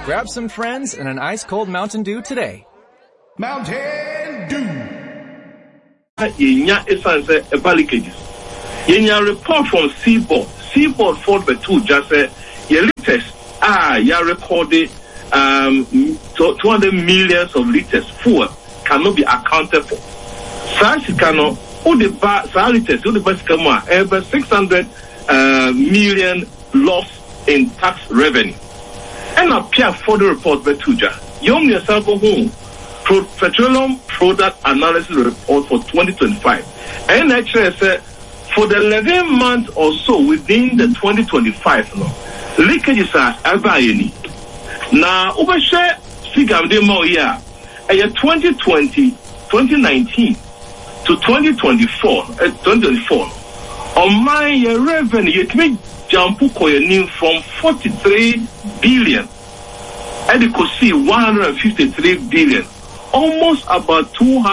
Grab some friends and an ice-cold Mountain Dew today. Mountain Dew. Yenya esanse leakages. Yenya report from Seaboard. Seaboard Ford Betu just say your liters ya recorded 200 millions of liters fuel cannot be accounted for. Such cannot all the liters, all the best come over 600 million loss in tax revenue. And appear for the report Betuja. Young yourself home. Petroleum Product Analysis Report for 2025. And actually said for the 11 months or so within the 2025, leakages are ever any. Now, overshare figure the more year, 2019 to 2024, on my revenue, you can jump from 43 billion, and you could see 153 billion. Almost about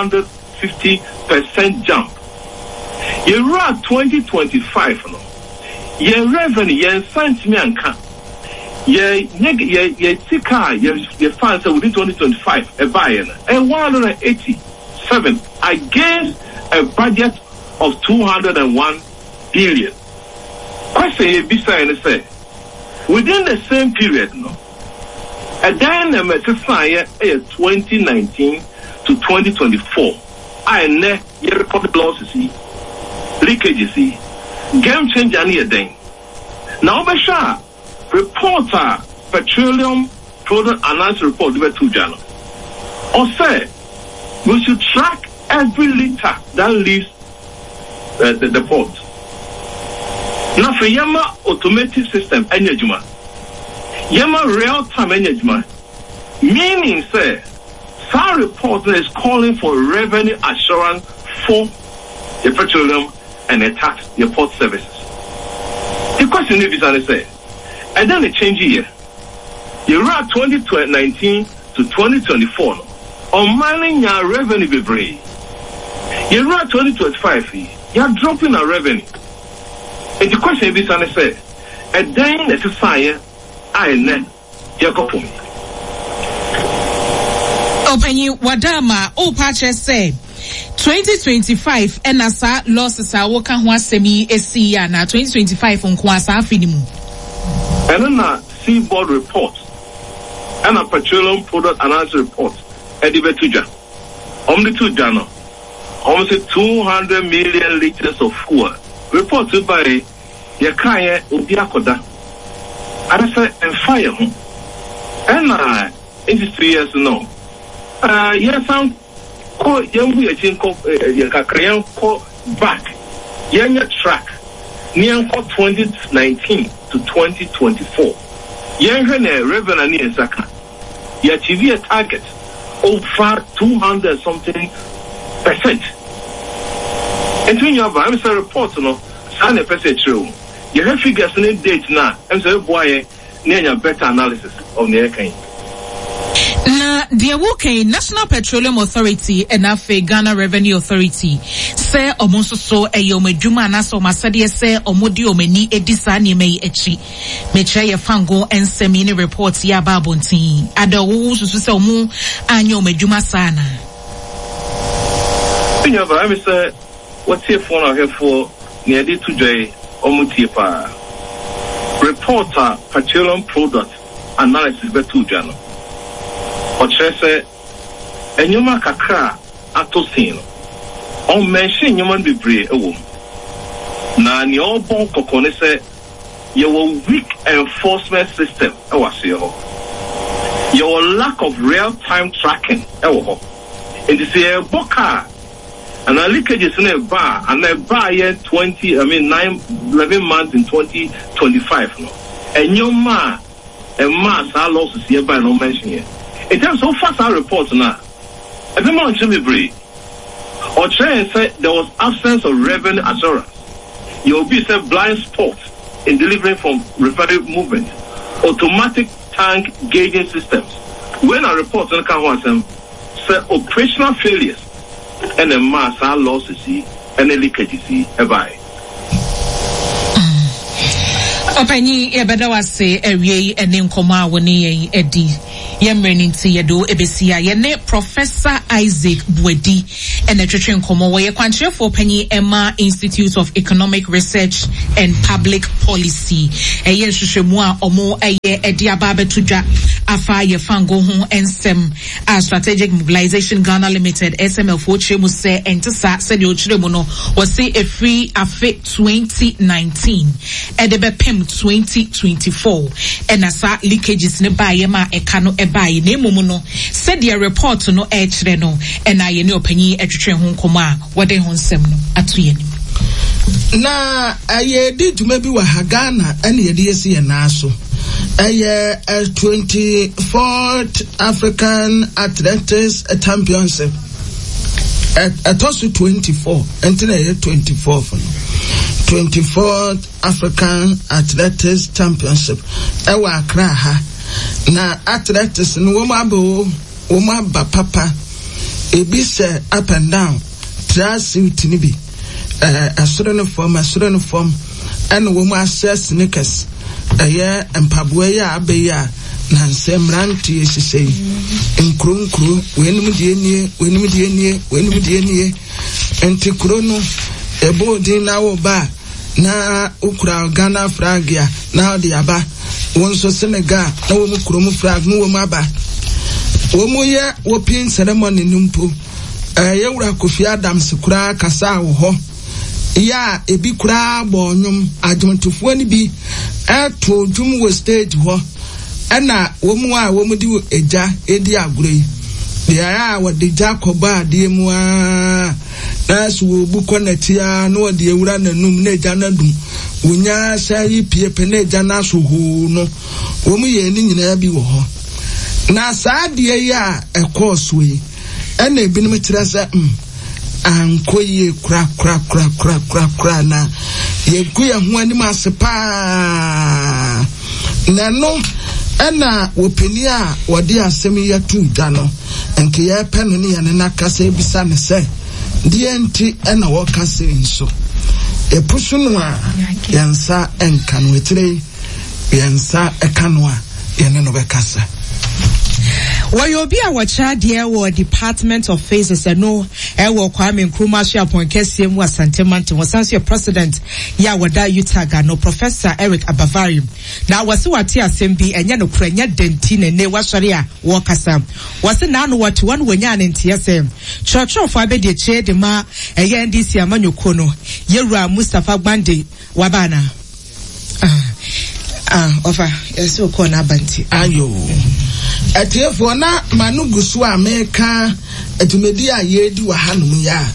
250% jump. You're at 2025 no. Your revenue, your sentiment can. Your tika, your funds within 2025 a buyer and 187 against a budget of 201 billion. Question you be saying say within the same period no. And then 2019 to 2024, I ne your reported losses, leakages, game changer any day. Now, Bashar, reporter, Petroleum Product Analysis Report, to journal. Or say, we should track every liter that leaves the port. Now, for Yama automated system, Enejuma. Yama real-time management, meaning say, SAR report is calling for revenue assurance for the petroleum and the tax, the port services. The question is, say, and then the change year. You're at 2019 to 2024, on mining your revenue be brave. You're at 2025, you're dropping our revenue. And the question is, say, and then the society, Open you Wadama o patches say 2025 enasa losses are working one semi SCA na 2025 on Kwasa Finimu. And then a Seaboard report and a Petroleum Product Analysis report Edibetuja. Only two journal. Almost 200 million liters of fuel reported by Yakaya Ubiakoda. I say and fire home. And industry years no. Yes, I'm called young back. Young track near 2019 to 2024. Young revenue near Zaka. You achieve a target over 200 something %. And when you have a report, no, sign a percent true. You have figures in the date now, and so boy, near better analysis of the aircane. Na the Woke National Petroleum Authority and Afe Ghana Revenue Authority say omonso so eyomedwuma na so masade say omodi omeni edisa ni mei echi meche ye fango ensemi ni report ya babontin adawo susu se omu anyo medwuma sana. Pinya ba me say what here for now here for near the today omutiepa reporter Petroleum Product Analysis betu journal. Ochese enyuma kakra atosin on mention human be brave na ni obon kokone se your weak enforcement system your lack of real-time tracking in this year boka and a leakages in a bar and a bar year 11 months in 2025 no enyuma and mass our losses here by no mention here. In terms of fast our reports now, everyone should be brave. Or say there was absence of revenue assurance. You will be a blind spot in delivering from refinery movement, automatic tank gauging systems. When our reports on the say operational failures and the mass our losses and the leakages Openyi ebeda wase ewie ene nkoma woni yen edi yemreninti yedo ebesia yene Professor Isaac Buedi ene twetwe nkoma wo ye kwantrefo openyi Emma Institute of Economic Research and Public Policy eye hwehwemu a omo eye edi ababetudwa afa ye fango ho ensem a Strategic Mobilization Ghana Limited SML for chemu se entesa se de ochiremu no wase efri afe 2019 edebe pem 2024 and asa leakages ne baye ma eka no ebaye na emumu no said the report no e kire no and aye ne opanyi etwetwe ho nkoma a wode ho nsem no atoye ni na aye di dwuma bi wa Ghana ene ye de yesi na so aye 24th African Athletics Championship at also 24 until 24th 24th African Athletics Championship ewa Accra ha na athletics no woma ba papa ebi se up and down trasuit ni bi asoro no form and woma access sneakers empaboa ya abeya na nsemranti esisei nkronkro wenum die nie entikro no ebo din na wo ba na ukura Ghana flag ya na odi aba wonso Senegal na wo mukuro mu flag no wo maba wo mu ye wo pin ceremony numpo yewura Kofi Adams kura kasa wo ho ya ebi kura bonyum adwontofo ni bi eto dwum wo stage ho ana wo mu a wo mu di eja edi agure ya wo di Jacob ade mu a nasu wo bu konetia no de ewura nanum na eja na dum wonya sai piepe na eja na so hu no wo mu ye ni nyina bi wo ho na saade ya ekoso yi ana ebinim tirasa ankoye kra na yeguya ho anim asepa na no ana wopeni a wode asem ya tu da no enke ya penu ne ya na kasa ebisa ne se die nti ana wo kasa nso epusu no a yansa enka no etire yansa eka no a yene no be kasa Wayobi a wacha dear wo Department of Phases no ewo Kwame Nkrumah Appoint Kese mu Asante Mante wasanso president ya wada Utah no Professor Eric Abavari na wase wate asem bi enye no kuranya denti ne wasori a wo kasa wase na no wate wan wanya ne ntiasem church of abedi che de ma eye ndisi amanyoko no Yewura Mustafa Gbande wabana ofa yeso ko na banti ayo etiefo na manugusu America etumedi a yedi wa hanum ya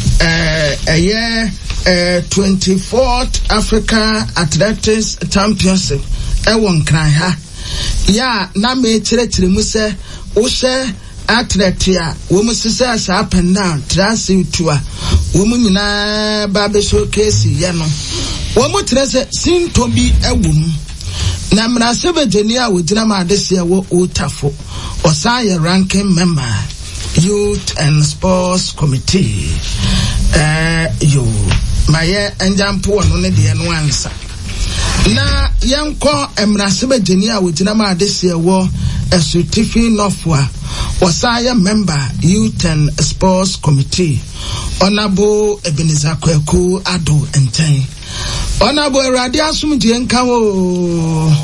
24th Africa Athletics Championship ewon kran ha ya na me kire mu se wo hye athlete a wo mu sise asa up and down transit a wo mu nyina ba be showcase ye no wo mu kire se sinto bi ewum na mrasebe jenia wojina ma adese wo otafo osaye ranking member Youth and Sports Committee yo maye enjampo ono ne de no ansa na yenko mrasebe jenia wojina ma adese wo esutifi nofwa osaye member Youth and Sports Committee Honorable Ebenezer Kwaku Ado Enten Honorable Radio Sumdie nka wo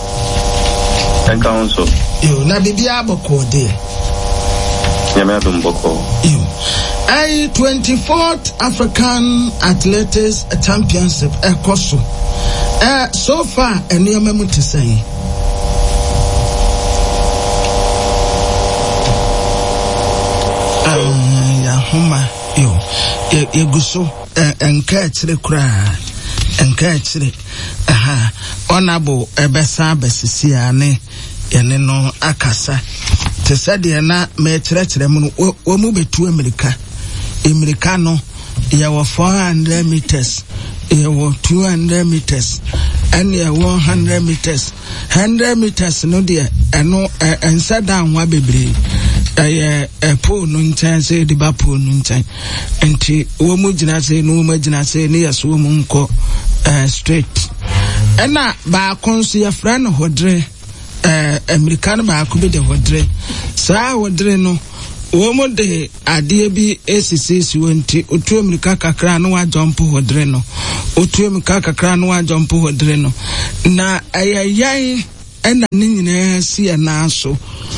enka so yo na bibia aboko de ya me adumboko yo 24th African Athletics Championship ekoso so far eniyama mutisai ya homa yo yeguso enka chire kura enka chire Honorable ebesa besisi ane yene no akasa te sade na me kire mu wo mu betu America no ya 400 meters ya 200 meters and ya 100 meters 100 meters no de eno ensa dan wa bebre po no ntan se de ba po no ntan enti wo mu gina se no mu gina se ne yaso mu nko straight ena ba konso ya frano hodre American ba ko be de hodre sa hodre no wo mo de ade bi esisi wonti otu America kakra no wa jump hodre no otu America kakra no wa jump hodre no na ayayan ena ni nyina si na so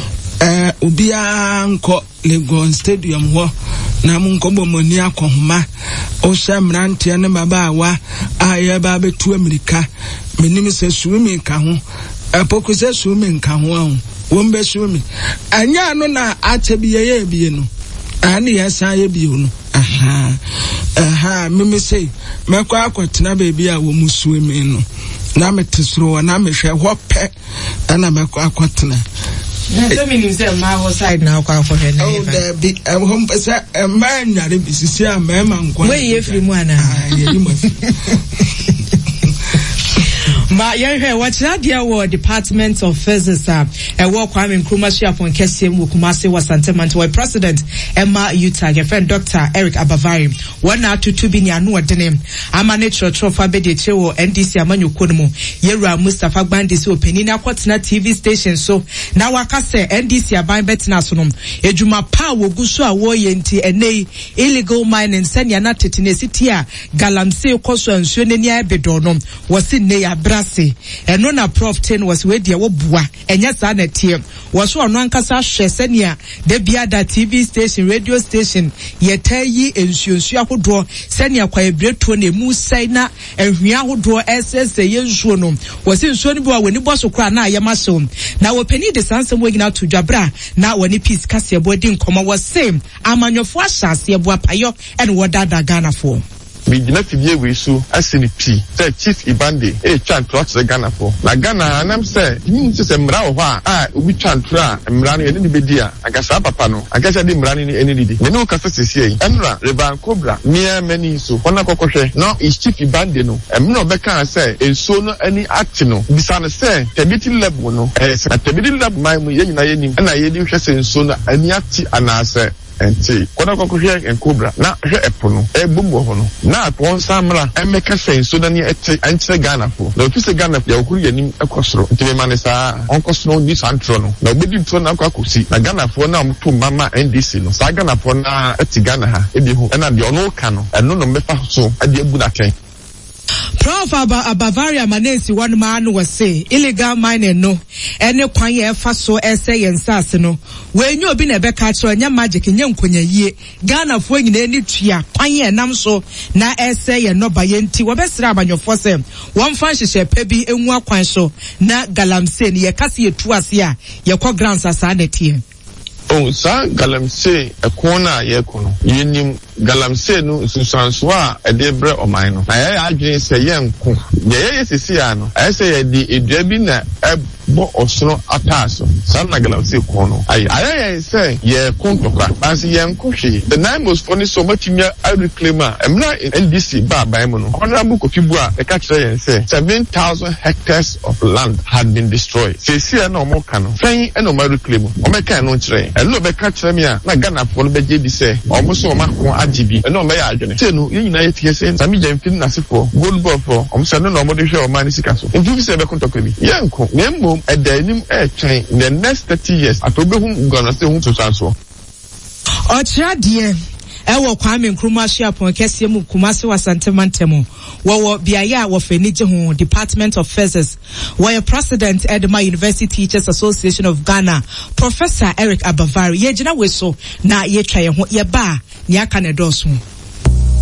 obia nko Lagos Stadium ho na munko bomoni akohoma o shamrante ne mabaawa aye ba betu America menim se swimming ka ho apoku se swimming ka ho wombe swimming anya no na achebiye bie no ani yesa ye bie no mimi say mekwa akotena bebi a wo mu swimming no na metesro na mehwe hope ana mekwa akotena. So meaning say my whole side now kwa for her. Oh, there be home say a man yare bisisi a man kwa. Where you free mwana? Ma yɛhwɛ wɔkyerɛ deɛ wɔ Department of Physics a ɛwɔ Kwame Nkrumah Hyiapon kɛseɛ mu Kumasi wɔ Santemanti wɔ President Emma UTAG yɛfrɛ Dr. Eric Abavari wɔn na atutu bi ne ano ɔdene ama ne kyerɛkyerɛ fa bɛde akyire wɔ NDC amanyɔkuo no mu yɛwura Mustafa Gbandi sɛ ɔpanin akɔtena TV station so na waka sɛ NDC aban bɛtena so no edwuma pa a wɔgu so a wɔyɛ nti ɛnɛ illegal mining sɛnea na tete ne siti a galamsey kɔ so nsuo n'ani abɛdɔ no wɔsi ne yabra eno na Prof Tin was we dia wo bua enya sa na tie wo so ono ankasa hwe senia de bia da TV station radio station yetayi ensuonsu ahodo senia kwa ebreto na emu sai na ehwia ahodo ss yensuo no wo se nsuo ni bo wani bo so kra na ayema so na wo pani de sansem wo gina to dwabra na wani peace kase bo di nkoma wo se amanyofo ahyase ebo apayo ene wo dada Ghana fo we gina fidie we so asini p say Chief Ibande twan trot Ghana for na Ghana anam say nim say mra wo ha obi twan tra mra no ene bedi a agasa papa no agasa de mra no ene didi me no kasa sesi yi enra Reban Cobra mia mani so ona kokohwe no is Chief Ibande no emno obeka say enso no ani act no bisa no say tebiti level no tebiti level mai mu ye nyina ye nim na ye di hwe say enso no ani act anase enti kona kokohwe en Cobra na hwe epono ebumbo ho no na pon samra emeka senso na ne ete anche Ghana fo na ofise Ghana ya okuru yanim ekosoro nti me mane sa onkosoro ni santro no na obedi to na akwakosi na Ghana fo na mto mama NDC no sa Ghana fo na eti Ghana ha ebi ho na de ono ka no eno no mefa so ade agu na ken Prof Bavaria Manesi one man was say illegal mining no ene kwan ye fa so ese yensase no we nyu obi na beka cho nya magic nya nkonya yie Ghana fo nyina eni tua kwan ye nam so na ese ye no ba ye nti wo besira abanyofo se won fa hyehyɛ pa bi enwu akwan so na galamsey ne ye kase ye tu ase a ye kɔ grants asa na tie oh sa galamsey ekona ye kono yenim galamsey no susanso a edebre oman no na ye adwene se ye nko ye sisi ya no ayese ye di edua bi na bo osoro ataso sa na galamsey kono aye say ye kontokwa as ye nkohwe the nine most funny so much me I reclaim emna NDC ba ban mu no honorable Kofibu a e ka kire ye say 7,000 hectares of land had been destroyed sisi ya na omo ka no fan e no ma reclaim o me kan no kire eno be ka kire me a na Ghana fo no be je bi say omo so ma ko ajibi eno me ya adwene say no yina ye tie say sami jamfin na sefo gold ball for omo say no no mo de hwe o ma ni sika so nfi say be kontokwa bi ye nko nemmo edanim train in the next 30 years atobehum Ghana say hu to sanso ochra die ewo Kwame Nkrumah Hyiapon kɛseɛ mu Kumasi wa Santemantemo wo biaya wo fenije ho Department of Physics wo President Edema University Teachers Association of Ghana Professor Eric Abavari ye gina we so na ye twa ye ho ye ba ne aka ne dɔso